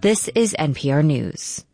This is NPR News.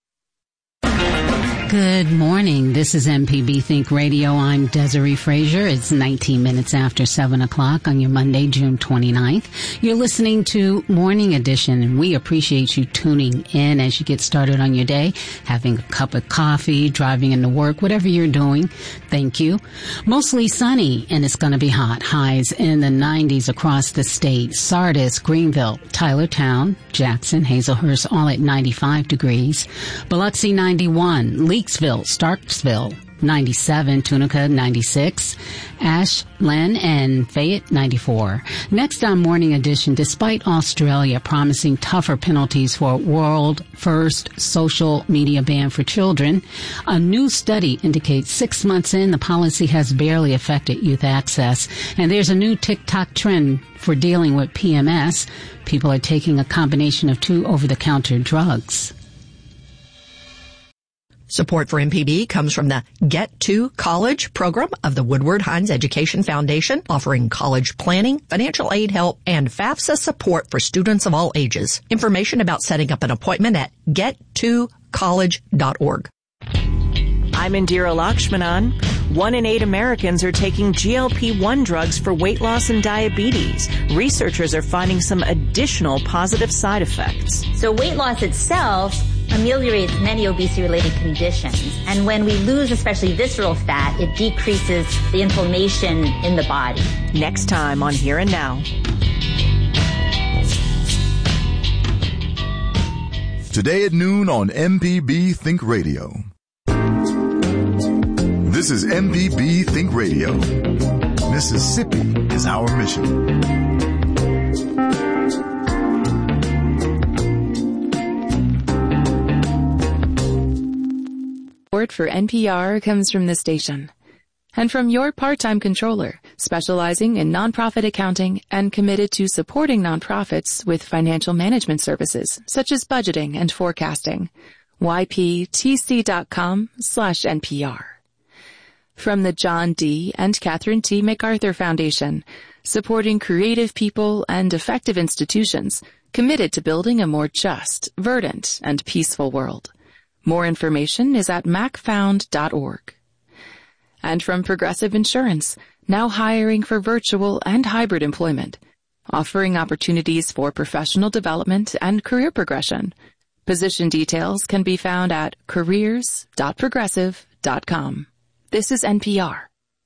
Good morning. This is MPB Think Radio. I'm Desiree Frazier. It's 19 minutes after 7 o'clock on your Monday, June 29th. You're listening to Morning Edition, and we appreciate you tuning in as you get started on your day, having a cup of coffee, driving into work, whatever you're doing. Thank you. Mostly sunny, and it's going to be hot. Highs in the 90s across the state. Sardis, Greenville, Tylertown, Jackson, Hazelhurst, all at 95 degrees. Biloxi, 91. Leakesville, Starksville, 97, Tunica, 96, Ashland and Fayette, 94. Next on Morning Edition, despite Australia promising tougher penalties for world first social media ban for children, a new study indicates 6 months in, the policy has barely affected youth access. And there's a new TikTok trend for dealing with PMS. People are taking a combination of 2 over-the-counter drugs. Support for MPB comes from the Get to College program of the Woodward Hines Education Foundation, offering college planning, financial aid help, and FAFSA support for students of all ages. Information about setting up an appointment at gettocollege.org. I'm Indira Lakshmanan. 1 in 8 Americans are taking GLP-1 drugs for weight loss and diabetes. Researchers are finding some additional positive side effects. So weight loss itself ameliorates many obesity-related conditions. And when we lose especially visceral fat, it decreases the inflammation in the body. Next time on Here and Now. Today at noon on MPB Think Radio. This is MPB Think Radio. Mississippi is our mission. Support for NPR comes from the station and from your part-time controller, specializing in nonprofit accounting and committed to supporting nonprofits with financial management services such as budgeting and forecasting. yptc.com/NPR. From the John D. and Catherine T. MacArthur Foundation, supporting creative people and effective institutions committed to building a more just, verdant, and peaceful world. More information is at macfound.org. And from Progressive Insurance, now hiring for virtual and hybrid employment, offering opportunities for professional development and career progression. Position details can be found at careers.progressive.com. This is NPR.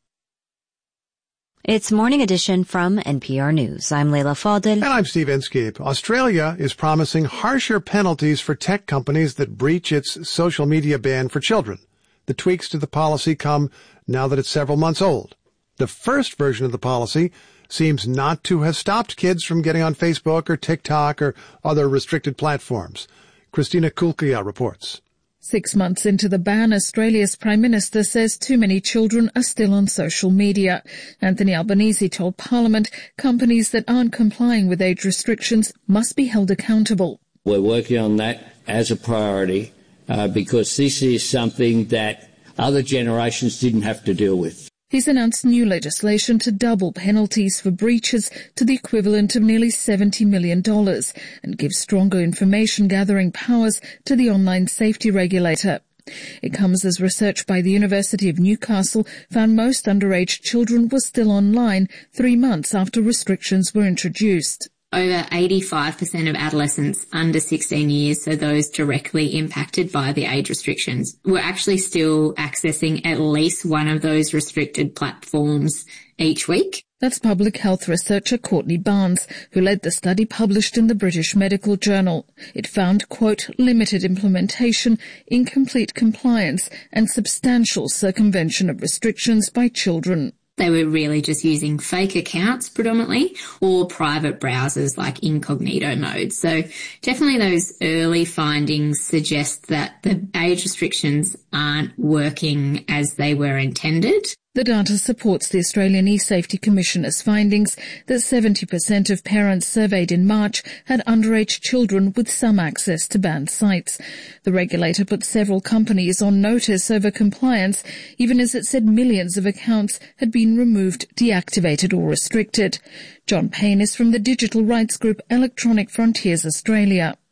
It's Morning Edition from NPR News. I'm Leila Fadel. And I'm Steve Inskeep. Australia is promising harsher penalties for tech companies that breach its social media ban for children. The tweaks to the policy come now that it's several months old. The first version of the policy seems not to have stopped kids from getting on Facebook or TikTok or other restricted platforms. Christina Kulkia reports. 6 months into the ban, Australia's Prime Minister says too many children are still on social media. Anthony Albanese told Parliament companies that aren't complying with age restrictions must be held accountable. We're working on that as a priority because this is something that other generations didn't have to deal with. He's announced new legislation to double penalties for breaches to the equivalent of nearly $70 million and give stronger information gathering powers to the online safety regulator. It comes as research by the University of Newcastle found most underage children were still online 3 months after restrictions were introduced. Over 85% of adolescents under 16 years, so those directly impacted by the age restrictions, were actually still accessing at least one of those restricted platforms each week. That's public health researcher Courtney Barnes, who led the study published in the British Medical Journal. It found, quote, limited implementation, incomplete compliance, and substantial circumvention of restrictions by children. They were really just using fake accounts predominantly or private browsers like incognito mode. So definitely those early findings suggest that the age restrictions aren't working as they were intended. The data supports the Australian eSafety Commissioner's findings that 70% of parents surveyed in March had underage children with some access to banned sites. The regulator put several companies on notice over compliance, even as it said millions of accounts had been removed, deactivated or restricted. John Payne is from the digital rights group Electronic Frontiers Australia.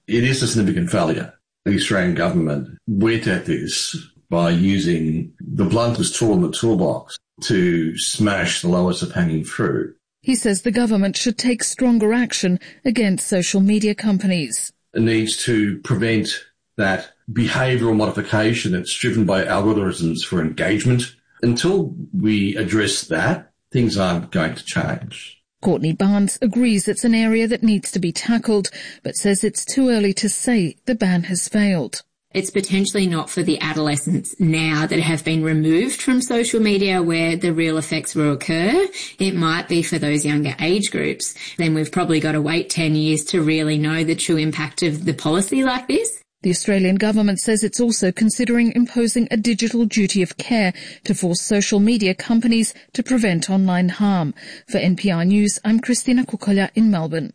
it is a significant failure. The Australian government went at this by using the bluntest tool in the toolbox to smash the lowest of hanging fruit. He says the government should take stronger action against social media companies. It needs to prevent that behavioural modification that's driven by algorithms for engagement. Until we address that, things aren't going to change. Courtney Barnes agrees it's an area that needs to be tackled, but says it's too early to say the ban has failed. It's potentially not for the adolescents now that have been removed from social media where the real effects will occur. It might be for those younger age groups. Then we've probably got to wait 10 years to really know the true impact of the policy like this. The Australian government says it's also considering imposing a digital duty of care to force social media companies to prevent online harm. For NPR News, I'm Christina Kukolia in Melbourne.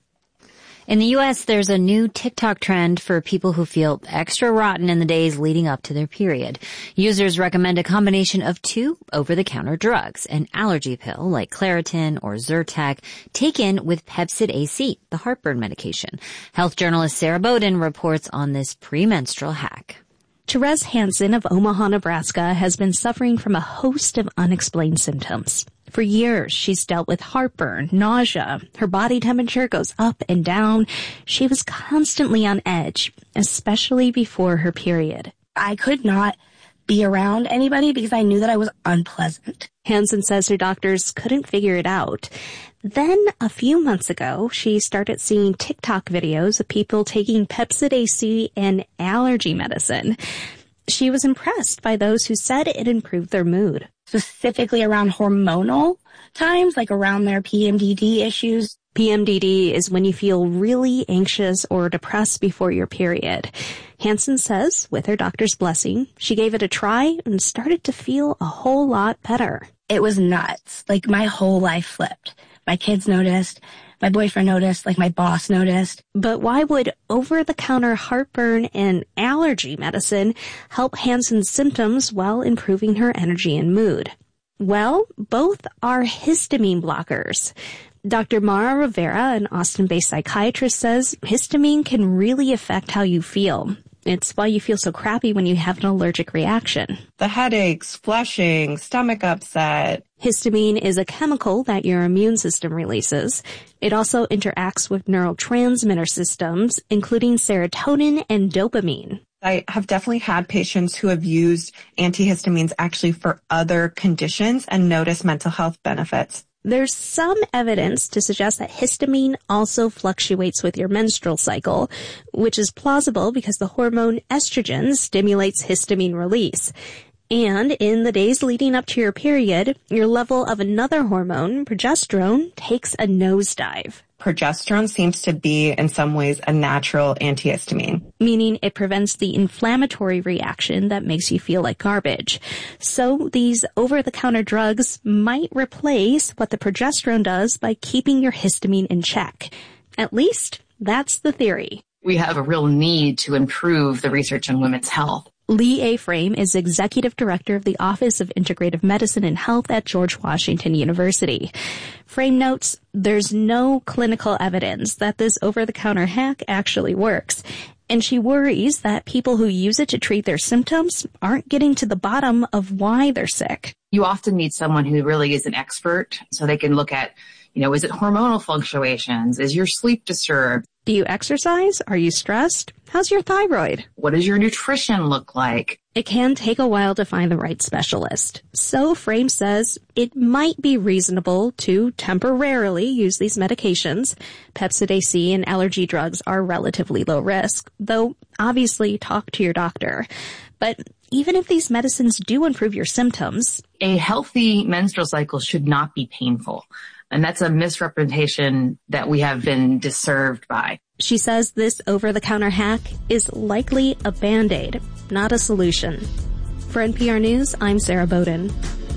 In the U.S., there's a new TikTok trend for people who feel extra rotten in the days leading up to their period. Users recommend a combination of 2 over-the-counter drugs, an allergy pill like Claritin or Zyrtec, taken with Pepcid AC, the heartburn medication. Health journalist Sarah Bowden reports on this premenstrual hack. Therese Hansen of Omaha, Nebraska, has been suffering from a host of unexplained symptoms. For years, she's dealt with heartburn, nausea. Her body temperature goes up and down. She was constantly on edge, especially before her period. I could not be around anybody because I knew that I was unpleasant. Hansen says her doctors couldn't figure it out. Then, a few months ago, she started seeing TikTok videos of people taking Pepcid AC and allergy medicine. She was impressed by those who said it improved their mood. Specifically around hormonal times, like around their PMDD issues. PMDD is when you feel really anxious or depressed before your period. Hansen says, with her doctor's blessing, she gave it a try and started to feel a whole lot better. It was nuts. Like, my whole life flipped. My kids noticed. My boyfriend noticed, like my boss noticed. But why would over-the-counter heartburn and allergy medicine help Hansen's symptoms while improving her energy and mood? Well, both are histamine blockers. Dr. Mara Rivera, an Austin-based psychiatrist, says histamine can really affect how you feel. It's why you feel so crappy when you have an allergic reaction. The headaches, flushing, stomach upset. Histamine is a chemical that your immune system releases. It also interacts with neurotransmitter systems, including serotonin and dopamine. I have definitely had patients who have used antihistamines actually for other conditions and noticed mental health benefits. There's some evidence to suggest that histamine also fluctuates with your menstrual cycle, which is plausible because the hormone estrogen stimulates histamine release. And in the days leading up to your period, your level of another hormone, progesterone, takes a nosedive. Progesterone seems to be, in some ways, a natural antihistamine. Meaning it prevents the inflammatory reaction that makes you feel like garbage. So these over-the-counter drugs might replace what the progesterone does by keeping your histamine in check. At least, that's the theory. We have a real need to improve the research on women's health. Lee A. Frame is Executive Director of the Office of Integrative Medicine and Health at George Washington University. Frame notes there's no clinical evidence that this over-the-counter hack actually works, and she worries that people who use it to treat their symptoms aren't getting to the bottom of why they're sick. You often need someone who really is an expert so they can look at, is it hormonal fluctuations? Is your sleep disturbed? Do you exercise? Are you stressed? How's your thyroid? What does your nutrition look like? It can take a while to find the right specialist. So Frame says it might be reasonable to temporarily use these medications. Pepcid AC and allergy drugs are relatively low risk, though obviously talk to your doctor. But even if these medicines do improve your symptoms, a healthy menstrual cycle should not be painful. And that's a misrepresentation that we have been disserved by. She says this over-the-counter hack is likely a Band-Aid, not a solution. For NPR News, I'm Sarah Bowden.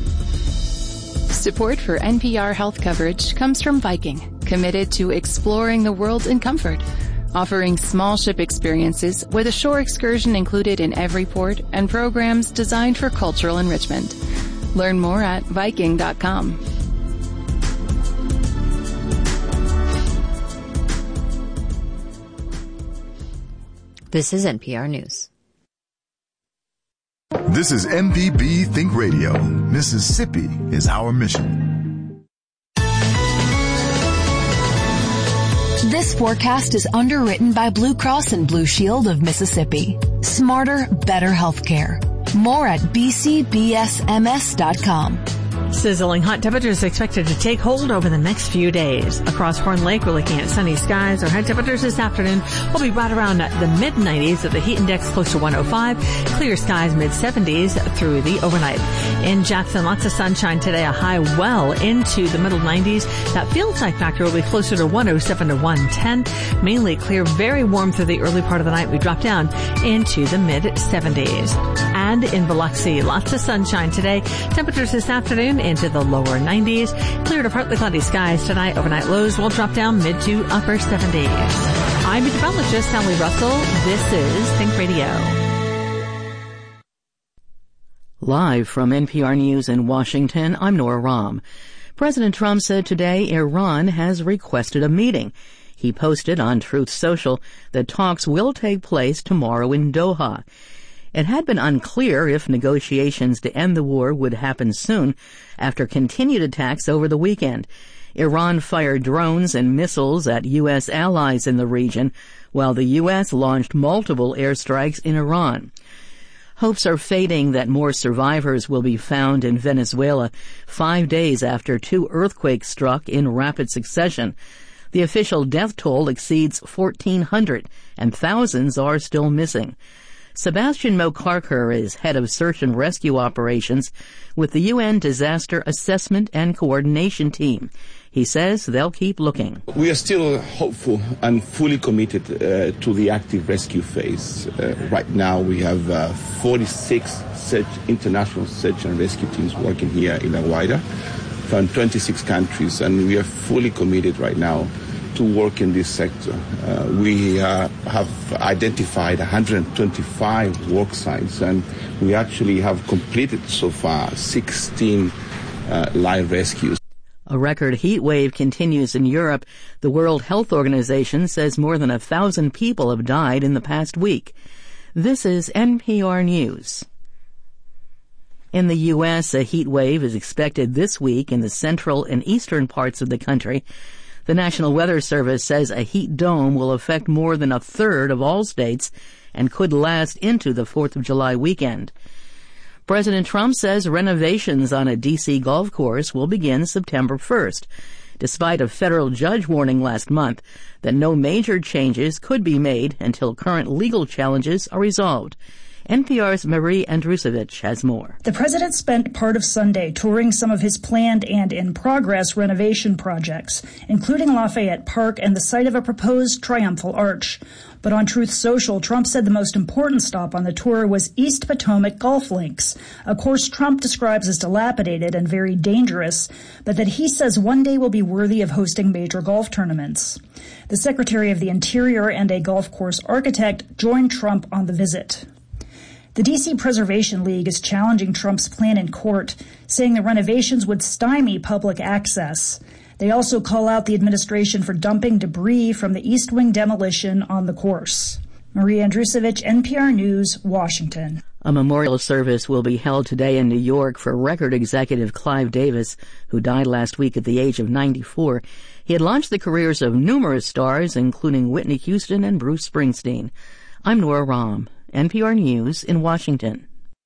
Support for NPR health coverage comes from Viking, committed to exploring the world in comfort, offering small ship experiences with a shore excursion included in every port and programs designed for cultural enrichment. Learn more at Viking.com. This is NPR News. This is MPB Think Radio. Mississippi is our mission. This forecast is underwritten by Blue Cross and Blue Shield of Mississippi. Smarter, better healthcare. More at bcbsms.com. Sizzling hot temperatures expected to take hold over the next few days. Across Horn Lake, we're looking at sunny skies. Our high temperatures this afternoon will be right around the mid-90s with the heat index close to 105. Clear skies mid-70s through the overnight. In Jackson, lots of sunshine today, a high well into the middle 90s. That field side factor will be closer to 107 to 110. Mainly clear, very warm through the early part of the night. We drop down into the mid-70s. And in Biloxi, lots of sunshine today. Temperatures this afternoon into the lower 90s. Clear to partly cloudy skies tonight. Overnight lows will drop down mid to upper 70s. I'm meteorologist Sally Russell. This is Think Radio. Live from NPR News in Washington, I'm Nora Rahm. President Trump said today Iran has requested a meeting. He posted on Truth Social that talks will take place tomorrow in Doha. It had been unclear if negotiations to end the war would happen soon after continued attacks over the weekend. Iran fired drones and missiles at U.S. allies in the region, while the U.S. launched multiple airstrikes in Iran. Hopes are fading that more survivors will be found in Venezuela 5 days after 2 earthquakes struck in rapid succession. The official death toll exceeds 1,400, and thousands are still missing. Sebastian Mokarkar is head of search and rescue operations with the UN Disaster Assessment and Coordination Team. He says they'll keep looking. We are still hopeful and fully committed to the active rescue phase. Right now we have 46 international search and rescue teams working here in La Guaira from 26 countries, and we are fully committed right now to work in this sector. We have identified 125 work sites, and we actually have completed so far 16 live rescues. A record heat wave continues in Europe. The World Health Organization says more than 1,000 people have died in the past week. This is NPR News. In the U.S., a heat wave is expected this week in the central and eastern parts of the country. The National Weather Service says a heat dome will affect more than a third of all states and could last into the 4th of July weekend. President Trump says renovations on a D.C. golf course will begin September 1st, despite a federal judge warning last month that no major changes could be made until current legal challenges are resolved. NPR's Marie Andrusevich has more. The president spent part of Sunday touring some of his planned and in-progress renovation projects, including Lafayette Park and the site of a proposed triumphal arch. But on Truth Social, Trump said the most important stop on the tour was East Potomac Golf Links, a course Trump describes as dilapidated and very dangerous, but that he says one day will be worthy of hosting major golf tournaments. The Secretary of the Interior and a golf course architect joined Trump on the visit. The D.C. Preservation League is challenging Trump's plan in court, saying the renovations would stymie public access. They also call out the administration for dumping debris from the East Wing demolition on the course. Marie Andrusevich, NPR News, Washington. A memorial service will be held today in New York for record executive Clive Davis, who died last week at the age of 94. He had launched the careers of numerous stars, including Whitney Houston and Bruce Springsteen. I'm Nora Rahm, NPR News in Washington.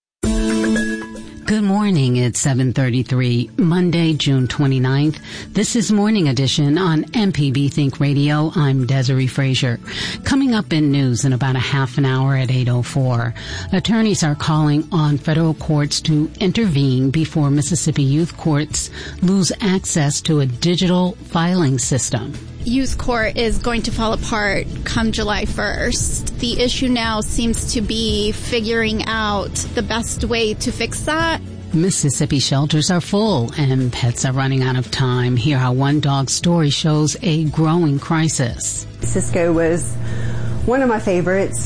Good morning. It's 7:33, Monday, June 29th. This is Morning Edition on MPB Think Radio. I'm Desiree Frazier. Coming up in news in about a half an hour at 8:04, attorneys are calling on federal courts to intervene before Mississippi youth courts lose access to a digital filing system. Youth court is going to fall apart come July 1st. The issue now seems to be figuring out the best way to fix that. Mississippi shelters are full and pets are running out of time. Hear how one dog's story shows a growing crisis. Cisco was one of my favorites.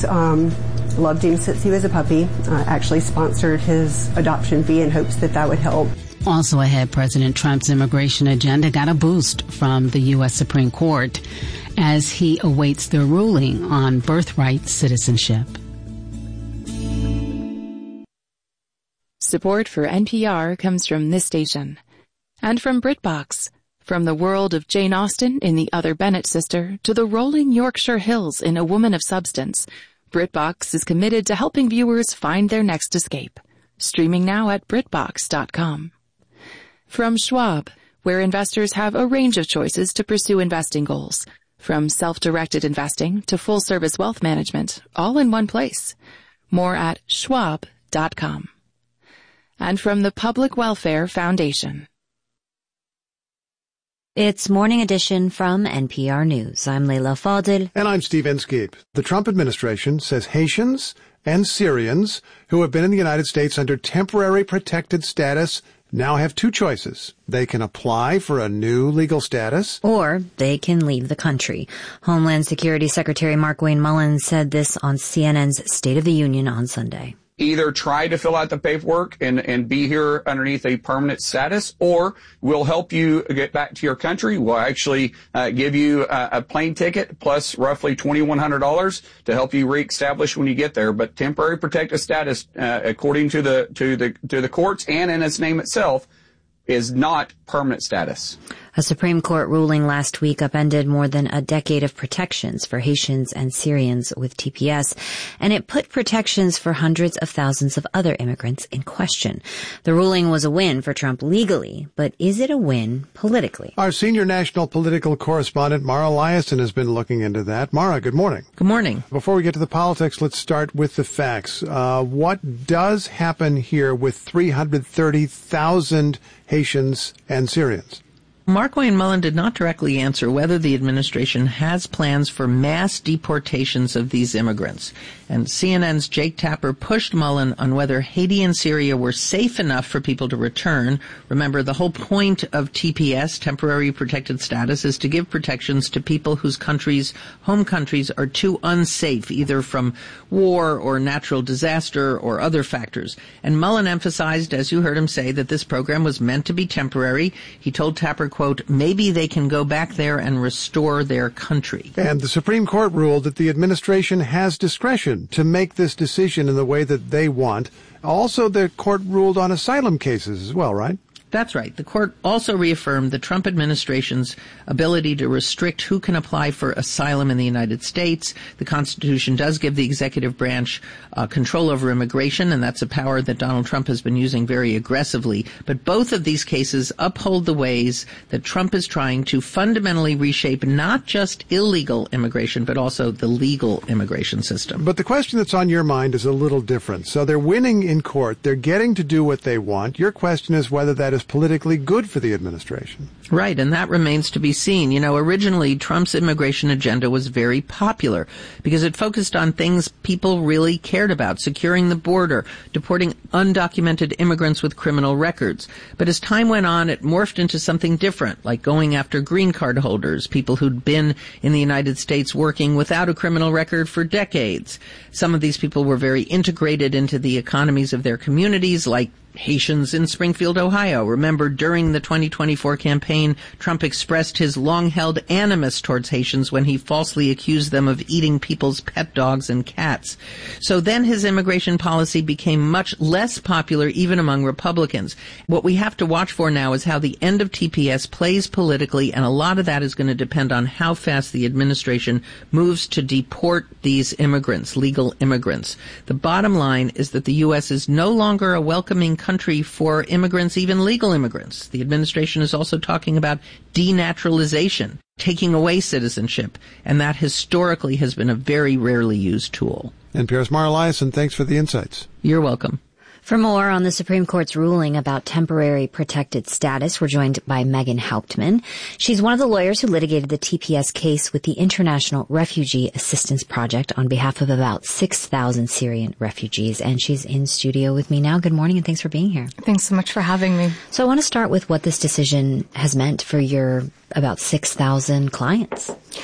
Loved him since he was a puppy. Actually sponsored his adoption fee in hopes that that would help. Also ahead, President Trump's immigration agenda got a boost from the U.S. Supreme Court as he awaits their ruling on birthright citizenship. Support for NPR comes from this station and from BritBox. From the world of Jane Austen in The Other Bennett Sister to the rolling Yorkshire Hills in A Woman of Substance, BritBox is committed to helping viewers find their next escape. Streaming now at BritBox.com. From Schwab, where investors have a range of choices to pursue investing goals. From self-directed investing to full-service wealth management, all in one place. More at Schwab.com. And from the Public Welfare Foundation. It's Morning Edition from NPR News. I'm Leila Fadil. And I'm Steve Inskeep. The Trump administration says Haitians and Syrians who have been in the United States under temporary protected status now have two choices. They can apply for a new legal status, or they can leave the country. Homeland Security Secretary Markwayne Mullin said this on CNN's State of the Union on Sunday. Either try to fill out the paperwork and be here underneath a permanent status, or we'll help you get back to your country. We'll actually give you a plane ticket plus roughly $2,100 to help you reestablish when you get there. But temporary protected status, according to the courts and in its name itself, is not permanent status. A Supreme Court ruling last week upended more than a decade of protections for Haitians and Syrians with TPS, and it put protections for hundreds of thousands of other immigrants in question. The ruling was a win for Trump legally, but is it a win politically? Our senior national political correspondent, Mara Liasson, has been looking into that. Mara, good morning. Good morning. Before we get to the politics, let's start with the facts. What does happen here with 330,000 Haitians and Syrians? Markwayne Mullin did not directly answer whether the administration has plans for mass deportations of these immigrants. And CNN's Jake Tapper pushed Mullin on whether Haiti and Syria were safe enough for people to return. Remember, the whole point of TPS, temporary protected status, is to give protections to people whose home countries, are too unsafe, either from war or natural disaster or other factors. And Mullin emphasized, as you heard him say, that this program was meant to be temporary. He told Tapper, quote, maybe they can go back there and restore their country. And the Supreme Court ruled that the administration has discretion to make this decision in the way that they want. Also, the court ruled on asylum cases as well, right? That's right. The court also reaffirmed the Trump administration's ability to restrict who can apply for asylum in the United States. The Constitution does give the executive branch control over immigration, and that's a power that Donald Trump has been using very aggressively. But both of these cases uphold the ways that Trump is trying to fundamentally reshape not just illegal immigration, but also the legal immigration system. But the question that's on your mind is a little different. So they're winning in court. They're getting to do what they want. Your question is whether that is politically good for the administration. Right, and that remains to be seen. You know, originally Trump's immigration agenda was very popular because it focused on things people really cared about: securing the border, deporting undocumented immigrants with criminal records. But as time went on, it morphed into something different, like going after green card holders, people who'd been in the United States working without a criminal record for decades. Some of these people were very integrated into the economies of their communities, like Haitians in Springfield, Ohio. Remember, during the 2024 campaign, Trump expressed his long-held animus towards Haitians when he falsely accused them of eating people's pet dogs and cats. So then his immigration policy became much less popular even among Republicans. What we have to watch for now is how the end of TPS plays politically, and a lot of that is going to depend on how fast the administration moves to deport these immigrants, legal immigrants. The bottom line is that the U.S. is no longer a welcoming country for immigrants, even legal immigrants. The administration is also talking about denaturalization, taking away citizenship, and that historically has been a very rarely used tool. NPR's Mara Liasson, thanks for the insights. You're welcome. For more on the Supreme Court's ruling about temporary protected status, we're joined by Megan Hauptman. She's one of the lawyers who litigated the TPS case with the International Refugee Assistance Project on behalf of about 6,000 Syrian refugees, and she's in studio with me now. Good morning, and thanks for being here. Thanks so much for having me. So I want to start with what this decision has meant for your about 6,000 clients.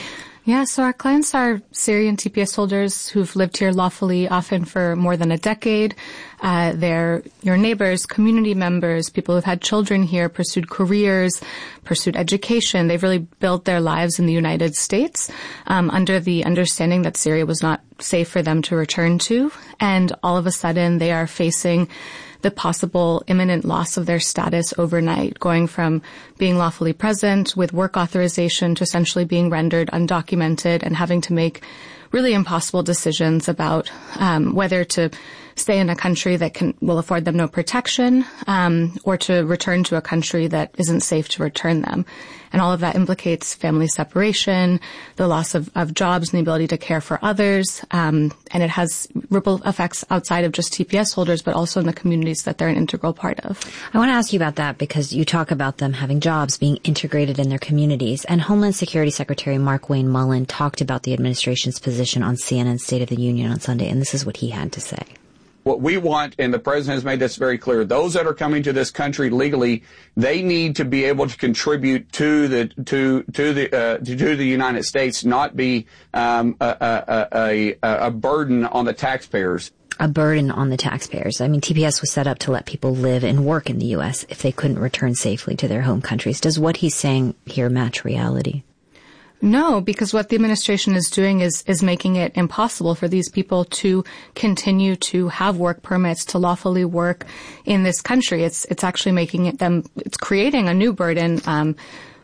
Yeah, so our clients are Syrian TPS holders who've lived here lawfully, often for more than a decade. They're your neighbors, community members, people who've had children here, pursued careers, pursued education. They've really built their lives in the United States under the understanding that Syria was not safe for them to return to. And all of a sudden, they are facing the possible imminent loss of their status overnight, going from being lawfully present with work authorization to essentially being rendered undocumented and having to make really impossible decisions about whether to stay in a country that will afford them no protection, or to return to a country that isn't safe to return them. And all of that implicates family separation, the loss of jobs and the ability to care for others, and it has ripple effects outside of just TPS holders, but also in the communities that they're an integral part of. I want to ask you about that because you talk about them having jobs, being integrated in their communities, and Homeland Security Secretary Mark Wayne Mullen talked about the administration's position on CNN's State of the Union on Sunday, and this is what he had to say. What we want, and the president has made this very clear, those that are coming to this country legally, they need to be able to contribute to the United States, not be a burden on the taxpayers. A burden on the taxpayers. I mean, TPS was set up to let people live and work in the U.S. if they couldn't return safely to their home countries. Does what he's saying here match reality? No, because what the administration is doing is making it impossible for these people to continue to have work permits, to lawfully work in this country. It's actually making it's creating a new burden,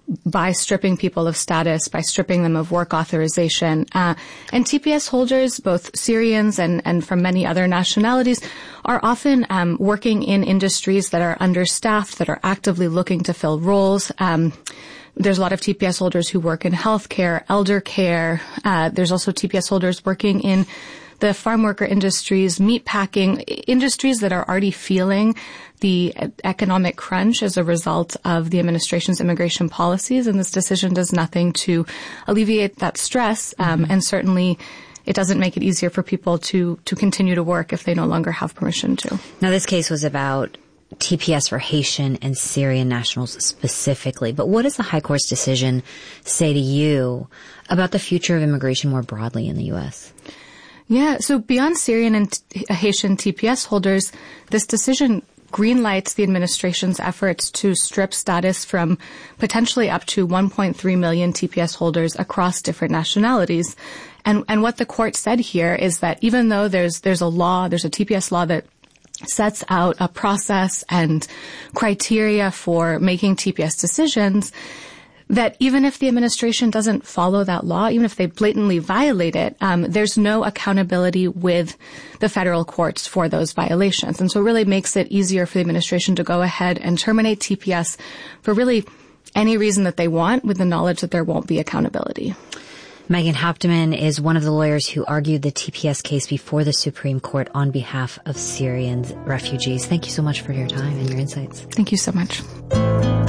by stripping people of status, by stripping them of work authorization. And TPS holders, both Syrians and from many other nationalities, are often working in industries that are understaffed, that are actively looking to fill roles. There's a lot of TPS holders who work in healthcare, elder care. There's also TPS holders working in the farm worker industries, meat packing, industries that are already feeling the economic crunch as a result of the administration's immigration policies. And this decision does nothing to alleviate that stress. And certainly it doesn't make it easier for people to continue to work if they no longer have permission to. Now, this case was about TPS for Haitian and Syrian nationals specifically. But what does the High Court's decision say to you about the future of immigration more broadly in the U.S.? Yeah, so beyond Syrian and Haitian TPS holders, this decision greenlights the administration's efforts to strip status from potentially up to 1.3 million TPS holders across different nationalities. And what the court said here is that even though there's a TPS law that sets out a process and criteria for making TPS decisions, that even if the administration doesn't follow that law, even if they blatantly violate it, there's no accountability with the federal courts for those violations. And so it really makes it easier for the administration to go ahead and terminate TPS for really any reason that they want, with the knowledge that there won't be accountability. Megan Hauptman is one of the lawyers who argued the TPS case before the Supreme Court on behalf of Syrian refugees. Thank you so much for your time and your insights. Thank you so much.